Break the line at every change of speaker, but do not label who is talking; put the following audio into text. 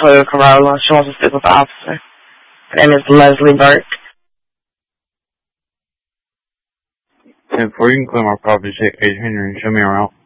Toyota Corolla. She wants to speak with the officer. Her name is Leslie Burke.
10-4, you can claim our property, take 800 and show me around.